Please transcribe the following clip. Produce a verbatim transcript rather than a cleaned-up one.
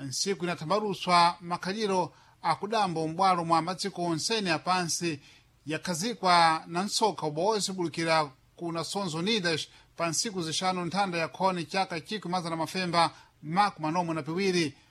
nsiku inatambaruswa makhaliro akudambo m'bwalo mwa madziko onsene apansi yakhazikwa na msokha ubowezi bulukira ku Nações Unidas pa nsiku zixanu nthanda ya khoni chaka chikwi mazana mafemba maku manomwe na piwiri